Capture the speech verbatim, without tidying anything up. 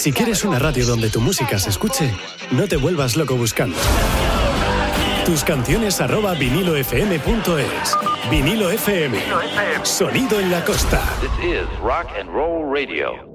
Si quieres una radio donde tu música se escuche, no te vuelvas loco buscando. Tus canciones arroba vinilo f m punto es. Vinilo F M. Sonido en la costa. This is Rock and Roll Radio.